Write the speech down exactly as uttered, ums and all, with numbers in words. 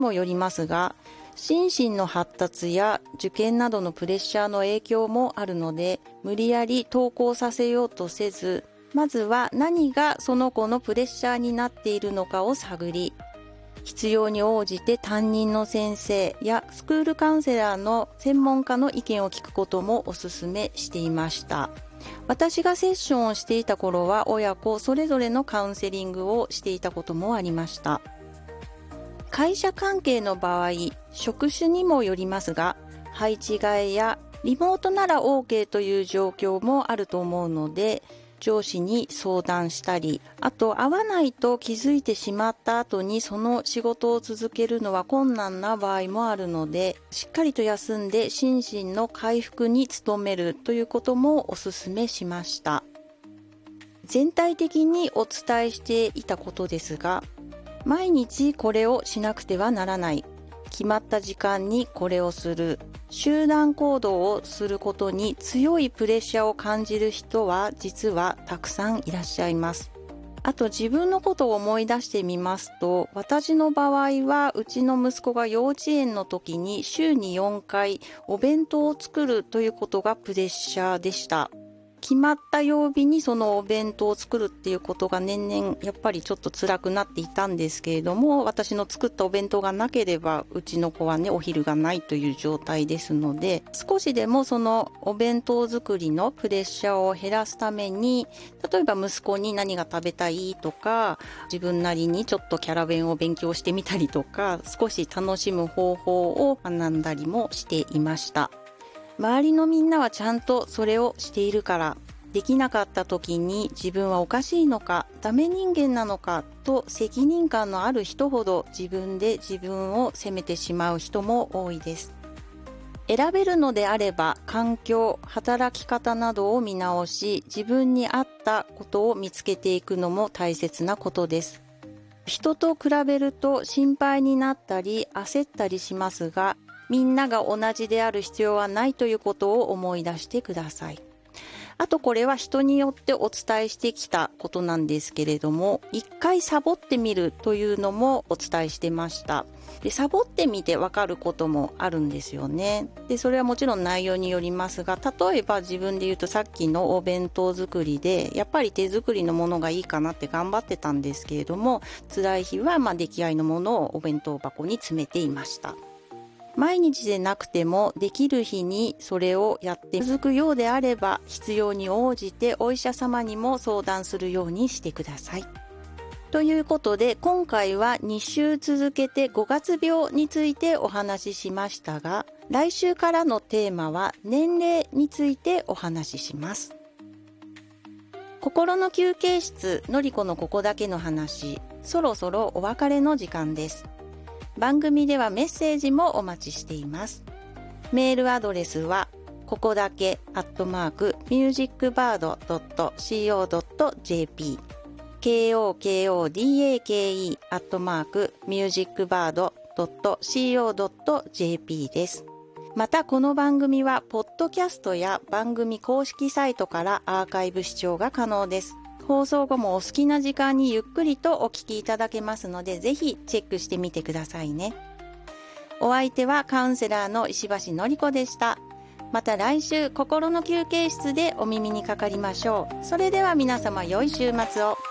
もよりますが、心身の発達や受験などのプレッシャーの影響もあるので、無理やり登校させようとせず、まずは何がその子のプレッシャーになっているのかを探り、必要に応じて担任の先生やスクールカウンセラーの専門家の意見を聞くこともお勧めしていました。私がセッションをしていた頃は親子それぞれのカウンセリングをしていたこともありました。会社関係の場合、職種にもよりますが、配置換えやリモートなら OK という状況もあると思うので、上司に相談したり、あと合わないと気づいてしまった後にその仕事を続けるのは困難な場合もあるので、しっかりと休んで心身の回復に努めるということもお勧めしました。全体的にお伝えしていたことですが、毎日これをしなくてはならない、決まった時間にこれをする、集団行動をすることに強いプレッシャーを感じる人は実はたくさんいらっしゃいます。あと自分のことを思い出してみますと、私の場合はうちの息子が幼稚園の時に週によんかいお弁当を作るということがプレッシャーでした。決まった曜日にそのお弁当を作るっていうことが年々やっぱりちょっと辛くなっていたんですけれども、私の作ったお弁当がなければうちの子はねお昼がないという状態ですので、少しでもそのお弁当作りのプレッシャーを減らすために、例えば息子に何が食べたいとか、自分なりにちょっとキャラ弁を勉強してみたりとか、少し楽しむ方法を学んだりもしていました。周りのみんなはちゃんとそれをしているから、できなかった時に自分はおかしいのか、ダメ人間なのかと責任感のある人ほど自分で自分を責めてしまう人も多いです。選べるのであれば環境、働き方などを見直し、自分に合ったことを見つけていくのも大切なことです。人と比べると心配になったり焦ったりしますが、みんなが同じである必要はないということを思い出してください。あとこれは人によってお伝えしてきたことなんですけれども、一回サボってみるというのもお伝えしてました。で、サボってみてわかることもあるんですよね。で、それはもちろん内容によりますが、例えば自分で言うとさっきのお弁当作りで、やっぱり手作りのものがいいかなって頑張ってたんですけれども、辛い日はまあ出来合いのものをお弁当箱に詰めていました。毎日でなくてもできる日にそれをやって続くようであれば、必要に応じてお医者様にも相談するようにしてください。ということで、今回はに週続けてごがつ病についてお話ししましたが、来週からのテーマは年齢についてお話しします。心の休憩室のりこのここだけの話、そろそろお別れの時間です。番組ではメッセージもお待ちしています。メールアドレスはここだけアットマークミュージックバードドットシーオードットジェーピー ケーオーケーオーディーエーケーイー アットマークミュージックバードドットシーオードットジェーピー です。またこの番組はポッドキャストや番組公式サイトからアーカイブ視聴が可能です。放送後もお好きな時間にゆっくりとお聞きいただけますので、ぜひチェックしてみてくださいね。お相手はカウンセラーの石橋のりこでした。また来週心の休憩室でお耳にかかりましょう。それでは皆様良い週末を。